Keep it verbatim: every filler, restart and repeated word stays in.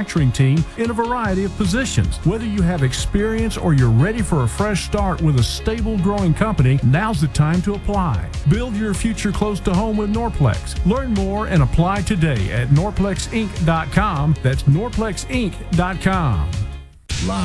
manufacturing team in a variety of positions. Whether you have experience or you're ready for a fresh start with a stable, growing company, now's the time to apply. Build your future close to home with Norplex. Learn more and apply today at norplex inc dot com. That's norplex inc dot com.